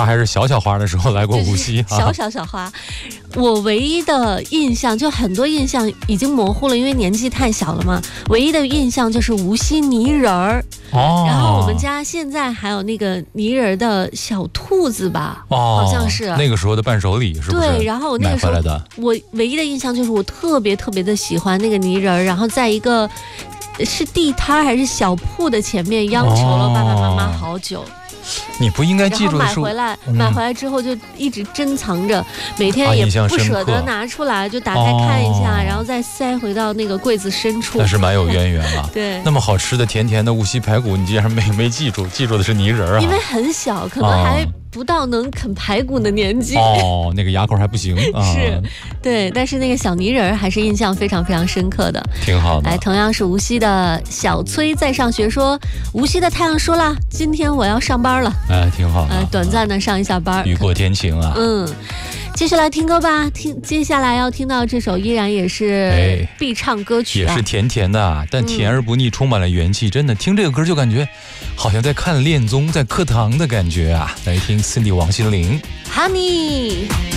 还是小花的时候来过无锡啊。 小花，我唯一的印象就很多印象已经模糊了，因为年纪太小了嘛。唯一的印象就是无锡泥人儿。然后我们家现在还有那个泥人的小兔子吧，好像是那个时候的伴手礼，是不是？ 对，然后我那个时候我唯一的印象就是我特别的喜欢那个泥人，然后在一个是地摊还是小铺的前面央求了爸爸妈妈好久。 你不应该记住的是， 买回来之后就一直珍藏着，每天也不舍得拿出来，就打开看一下，然后再塞回到那个柜子深处。 那是蛮有渊源了。 对， 那么好吃的甜甜的无锡排骨，你竟然没记住，记住的是泥人啊？ 因为很小，可能还不到能啃排骨的年纪。 那个牙口还不行。 是，对，但是那个小泥人还是印象非常深刻的， 挺好的。 同样是无锡的小崔在上学说，无锡的太阳说了，今天我要上班了。 挺好的。 短暂的上一下班， 雨过天晴啊。 接下来听歌吧，接下来要听到这首依然也是必唱歌曲， 也是甜甜的，但甜而不腻，充满了元气。真的，听这个歌就感觉好像在看恋综，在课堂的感觉啊。来听Cindy王心凌 Honey。